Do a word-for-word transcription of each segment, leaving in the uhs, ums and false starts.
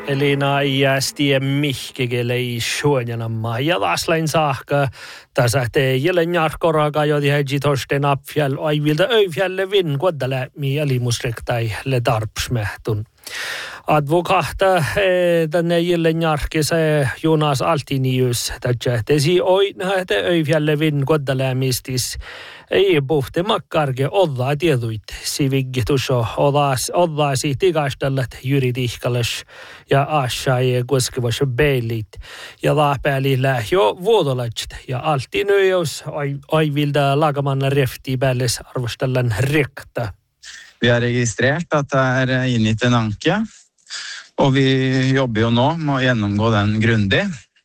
Elina iästi mihkegele i shuonjanamma ja taslain saakka tässä teille njarkoraga jo tiedä torsten apfjäll aivilta öyfjälle vin koddale mi alimusrektai le darpsmehtun. Advokata tänne jille njarkise Jonas Altinius tätä tesi oi nähte öyfjälle vin koddale mistis ei puhte makkarge odda tietuit sivigituso odas oddasi tigastallat juridihkalas ja ashai koskevas beilit ja lähpäälillä jo vuodolaiset ja Altinöjos ai aivilda lagamanna refti bälles arvostellan rekta. Vi har registrert at det er inngitt en anke, og vi jobber jo nå med å gjennomgå den grundig.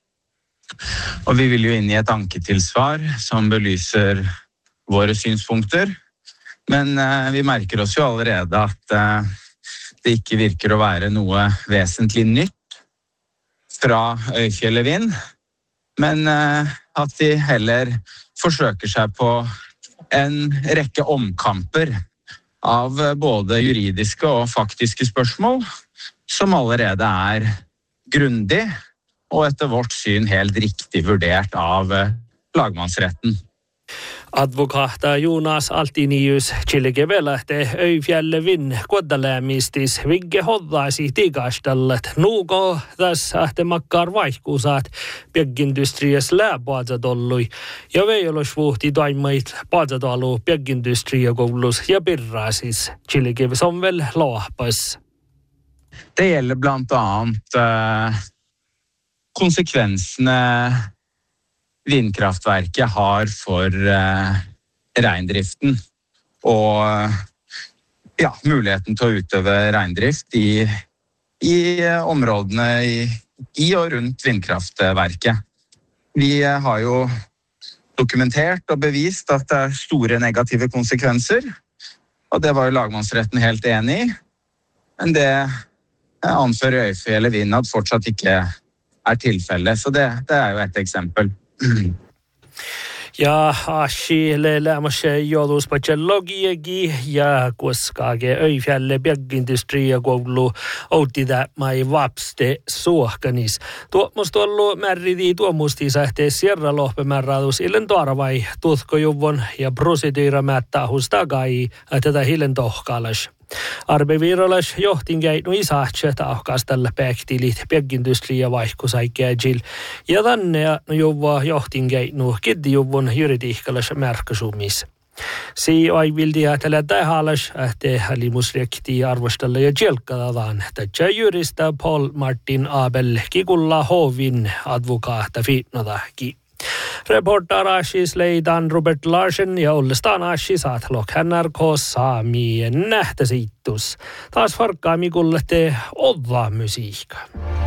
Og vi vil jo inn i et anketilsvar som belyser våre synspunkter, men eh, vi merker oss jo allerede at eh, det ikke virker å være noe vesentlig nytt fra Øyfjellet Vind, men eh, at de heller forsøker seg på en rekke omkamper av både juridiske og faktiske spørsmål, som allerede er grundig og etter vårt syn helt riktig vurdert av lagmannsretten. Advokata Jonas Altinius chillige velähte Öyfjälle Vin koddalämistis vigge hoddasi tigastallet nuuko tässä ahte makkar vaihkuusaat pieggindustrias lääpaadzadollui ja veiolosvuhti toimait paadzadalu pieggindustriakoulus ja pirraasis chillige som vel laahpas. Det gjelder blant annet eh, konsekvensene vindkraftverket har for eh, reindriften og ja, muligheten til å utøve reindrift i, i eh, områdene i, i og rundt vindkraftverket. Vi eh, har jo dokumentert og bevist at det er store negative konsekvenser, og det var jo lagmannsretten helt enig i, men det eh, anfører Øyfjellet Vind at fortsatt ikke er tilfelle, så det, det er jo et eksempel. Ja ashi lelämäs jouduus patologiegi ja koskage Öifjälle pieggindustriakoulu outida mai vapste suohkanis. Tuommoista ollut märriti tuommusti sähtee sierra lohpemärradus illen toaravai tutkojuvon ja proseduuramättähus takai tätä hillen tohkalas. Arbevirolas johtingeinu isahtse tahkastella päktilit piegindustria vaihkusaikkeajil ja tänne no juva johtingeinu kiddijuvun juridihkalas märkäsumis. Si aivildi ähtele tähalas ähte alimusrekti arvostella ja jelkkadadan tätsä jurista Paul Martin Abel kikulla hovin advokaata fiitnodahki. Reporter Ashis leidan Robert Larsen ja ollestaan Ashis saatlok N R K saamien nähtäsiittus. Taas farkkaa mikulle te odva musiikka.